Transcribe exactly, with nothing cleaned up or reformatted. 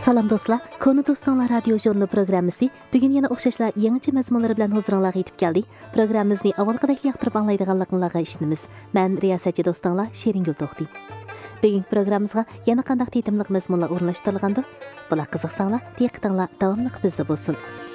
Salam dostlar, Konu Dostlar radio jurnalı programmasi bugun yana o'xshashlar yangicha mazmunlar bilan huzuringizga yetib keldi. Programmamizni avvalgidek yoqtirib anglaydiganligingizga ishonamiz. Men riyosatchi do'stlar Sheringul To'xti. Bugun programmamizga yana qanday tetimliq mazmunlar o'rnashtirilgandir? Bular qiziqsanglar, diqqatinglar davomli bizda bo'lsin.